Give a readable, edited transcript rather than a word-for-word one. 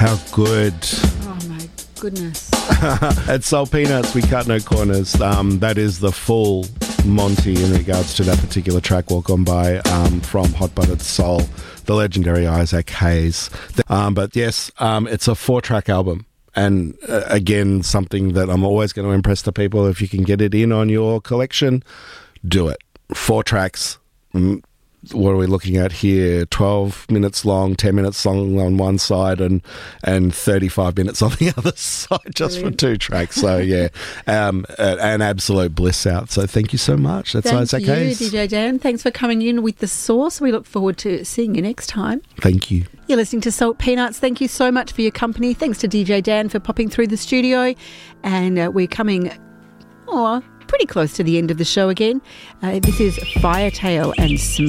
How good. Oh, my goodness. At Soul Peanuts, we cut no corners. That is the full Monty in regards to that particular track, Walk On By, from Hot Buttered Soul, the legendary Isaac Hayes. But yes, it's a 4-track album. And again, something that I'm always going to impress the people. If you can get it in on your collection, do it. 4 tracks. What are we looking at here? 12 minutes long, 10 minutes long on one side and 35 minutes on the other side, just Brilliant. for 2 tracks. So, yeah, an absolute bliss out. So thank you so much. That's Isaac Hayes. Thank you, DJ Dan. Thanks for coming in with The Source. We look forward to seeing you next time. Thank you. You're listening to Salt Peanuts. Thank you so much for your company. Thanks to DJ Dan for popping through the studio. And we're coming pretty close to the end of the show again. This is Firetail and Smoke.